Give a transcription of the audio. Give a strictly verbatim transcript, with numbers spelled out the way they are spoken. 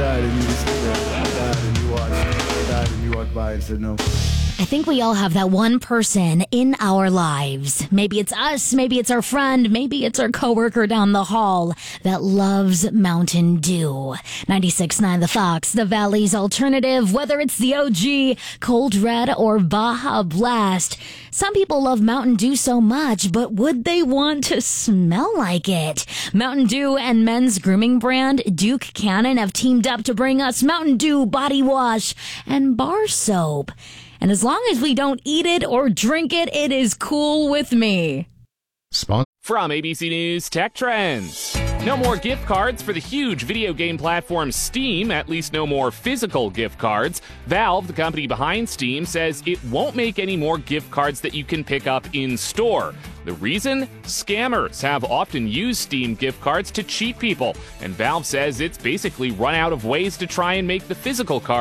died and you just sit there. I died and you watched. I died and you walked by and said no. I think we all have that one person in our lives. Maybe it's us, maybe it's our friend, maybe it's our coworker down the hall that loves Mountain Dew. ninety-six point nine The Fox, the Valley's alternative, whether it's the O G, Cold Red, or Baja Blast. Some people love Mountain Dew so much, but would they want to smell like it? Mountain Dew and men's grooming brand Duke Cannon have teamed up to bring us Mountain Dew body wash and bar soap. And as long as we don't eat it or drink it, it is cool with me. Spon- From A B C News Tech Trends. No more gift cards for the huge video game platform Steam, at least no more physical gift cards. Valve, the company behind Steam, says it won't make any more gift cards that you can pick up in store. The reason? Scammers have often used Steam gift cards to cheat people, and Valve says it's basically run out of ways to try and make the physical card